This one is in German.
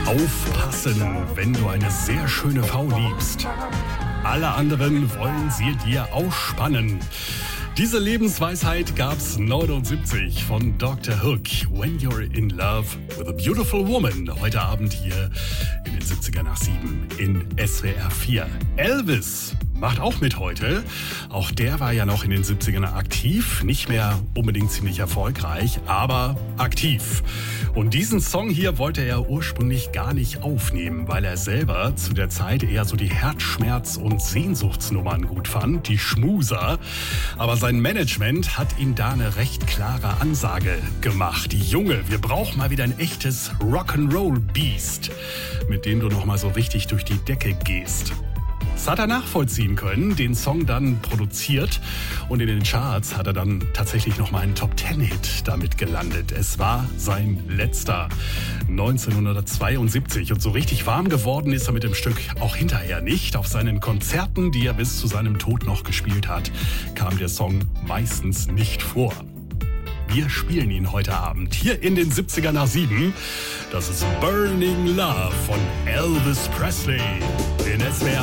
Aufpassen, wenn du eine sehr schöne Frau liebst. Alle anderen wollen sie dir ausspannen. Diese Lebensweisheit gab's 79 von Dr. Hook. When you're in love with a beautiful woman. Heute Abend hier in den 70er nach 7 in SWR 4. Elvis macht auch mit heute. Auch der war ja noch in den 70ern aktiv. Nicht mehr unbedingt ziemlich erfolgreich, aber aktiv. Und diesen Song hier wollte er ursprünglich gar nicht aufnehmen, weil er selber zu der Zeit eher so die Herzschmerz- und Sehnsuchtsnummern gut fand, die Schmuser. Aber sein Management hat ihm da eine recht klare Ansage gemacht. Junge, wir brauchen mal wieder ein echtes Rock'n'Roll-Beast, mit dem du noch mal so richtig durch die Decke gehst. Das hat er nachvollziehen können, den Song dann produziert und in den Charts hat er dann tatsächlich nochmal einen Top-10-Hit damit gelandet. Es war sein letzter 1972 und so richtig warm geworden ist er mit dem Stück auch hinterher nicht. Auf seinen Konzerten, die er bis zu seinem Tod noch gespielt hat, kam der Song meistens nicht vor. Wir spielen ihn heute Abend hier in den 70er nach 7. Das ist Burning Love von Elvis Presley in SWR.